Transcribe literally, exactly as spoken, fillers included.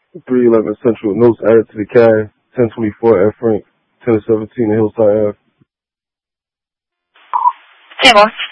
three eleven Central, notes added to the C A S, ten twenty-four F Frank, ten seventeen Hillside Ave. Sí, boss.